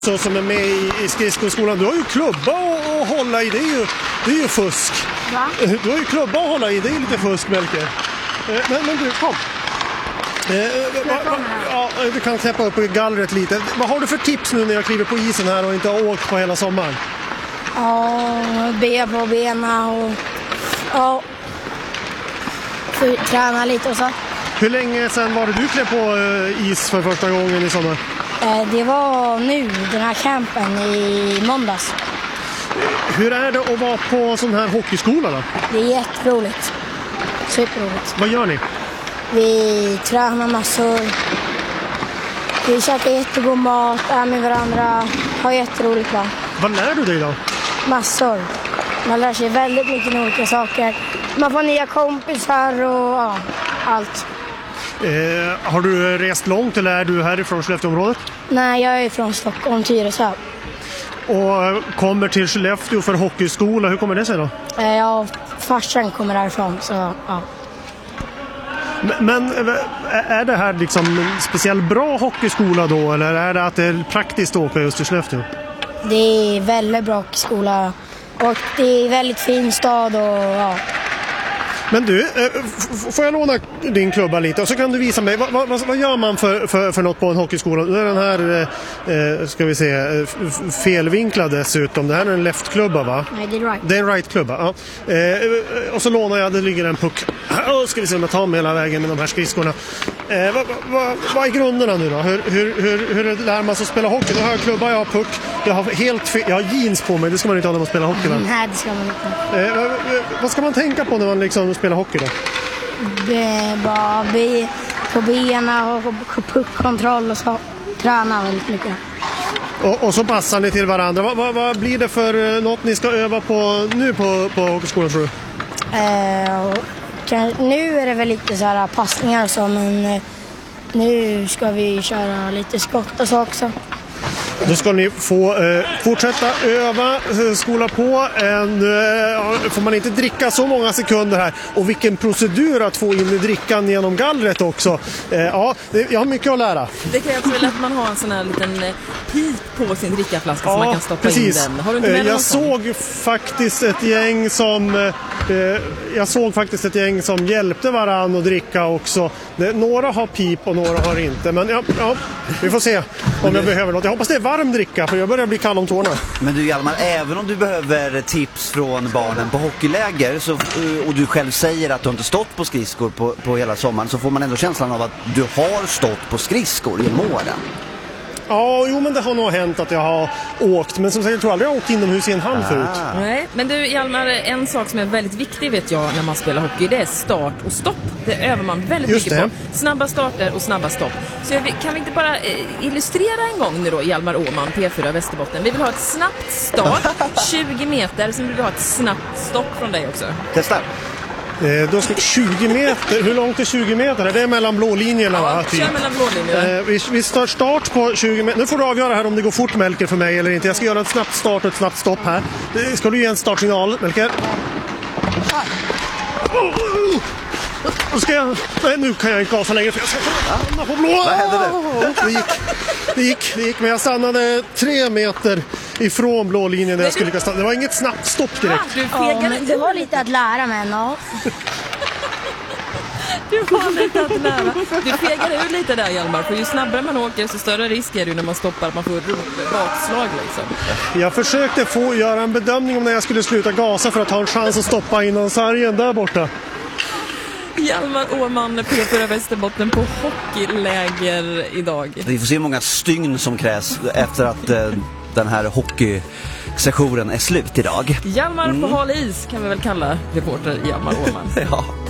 Så som är med i skridskoskolan, du har ju klubba att hålla i, det är ju fusk. Va? Du har ju klubba att hålla i, det är lite fusk, Melker. Men du, kom. Ja, du kan släppa upp i gallret lite. Vad har du för tips nu när jag kliver på isen här och inte har åkt på hela sommaren? Ja, be på benen och ja, träna lite och så. Hur länge sedan var det du klev på is för första gången i sommar? Det var nu, den här campen i måndags. Hur är det att vara på sån här hockeyskola då? Det är jätteroligt. Superroligt. Vad gör ni? Vi tränar massor. Vi käkar jättegod mat, är med varandra. Har jätteroligt bara. Vad lär du dig då? Massor. Man lär sig väldigt mycket olika saker. Man får nya kompisar och ja, allt. Har du rest långt eller är du härifrån Skellefteåområdet? Nej, jag är från Stockholm, Tyresö. Och kommer till Skellefteå för hockeyskola. Hur kommer det sig då? Ja, farsan kommer därifrån, så ja. Men är det här liksom en speciellt bra hockeyskola då? Eller är det att det är praktiskt att åka just till Skellefteå? Det är väldigt bra hockeyskola. Och det är en väldigt fin stad och ja. Men du, får jag låna din klubba lite och så kan du visa mig, vad gör man för något på en hockeyskola? Nu är den här, ska vi se, felvinklad dessutom. Det här är en leftklubba, va? Nej, det är right. Det är en right-klubba, ja. Och så lånar jag, det ligger en puck. Ska vi se om jag tar mig hela vägen med de här skridskorna. Vad är grunderna nu då? Hur lär man sig att spela hockey? Nu har jag klubba, jag har puck. Jag har jeans på mig, det ska man inte ha när man spelar hockey, va? Nej, det ska man inte. Vad ska man tänka på när man liksom spelar hockey då? Bara be på benen och puckkontroll och så. Träna väldigt mycket. Och så passar ni till varandra. Vad blir det för något ni ska öva på nu på hockeyskolan, tror du? Nu är det väl lite så här passningar och så, men nu ska vi köra lite skott och så också. Då ska ni få fortsätta öva, skola på. Får man inte dricka så många sekunder här. Och vilken procedur att få in i drickan genom gallret också. Ja, jag har mycket att lära. Det krävs väl att man har en sån här liten pip på sin drickaflaska, ja, så man kan stoppa precis. in den. Har du inte med jag såg faktiskt ett gäng som hjälpte varann att dricka också. Några har pip och några har inte. Men ja, vi får se om jag behöver något. Jag hoppas det är varm dricka, för jag börjar bli kall om tårna. Men du Hjalmar, även om du behöver tips från barnen på hockeyläger och du själv säger att du inte stått på skridskor på hela sommaren, så får man ändå känslan av att du har stått på skridskor genom åren. Ja, jo, men det har nog hänt att jag har åkt. Men som sagt, jag tror aldrig jag har åkt inomhus i en hand förut. Nej, men du Hjalmar, en sak som är väldigt viktig vet jag när man spelar hockey, det är start och stopp. Det övar man väldigt mycket på. Snabba starter och snabba stopp. Så kan vi inte bara illustrera en gång nu då, Hjalmar Åman, P4 Västerbotten. Vi vill ha ett snabbt start, 20 meter, sen vill vi ha ett snabbt stopp från dig också. Testa. Då ska 20 meter. Hur långt är 20 meter? Det är mellan blålinjerna, ja, va? Kör mellan blålinjerna. Vi tar start på 20 meter. Nu får du avgöra här om det går fort, Melker, för mig eller inte. Jag ska göra ett snabbt start och ett snabbt stopp här. Ska du ge en startsignal, Melker? Nej, nu kan jag inte gasa längre för jag ska hamna på blå. Vad hände Det gick, men jag stannade 3 meter ifrån blålinjen när jag skulle stanna. Det var inget snabbt stopp direkt. Det var lite att lära mig, no? Du har lite att lära. Du fegar ur lite där, Hjalmar, för ju snabbare man åker så större risk är det när man stoppar att man får bakslag liksom. Jag försökte göra en bedömning om när jag skulle sluta gasa för att ha en chans att stoppa innan sargen där borta. Hjalmar Åman, P4 Västerbotten på hockeyläger idag. Vi får se hur många stygn som krävs efter att den här hockeysessionen är slut idag. Hjalmar på hal is kan vi väl kalla reporter Hjalmar Åman. Ja.